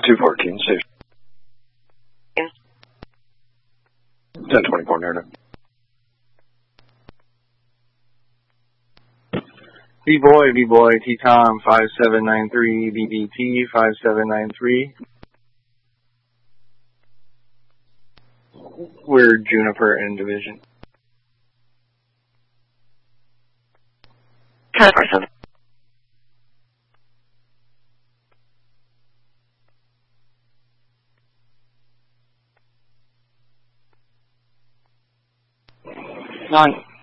214, station. 1024 narrative. V-Boy, T-Tom, 5793, BBT, 5793. We're Juniper in division. 1047. Nine.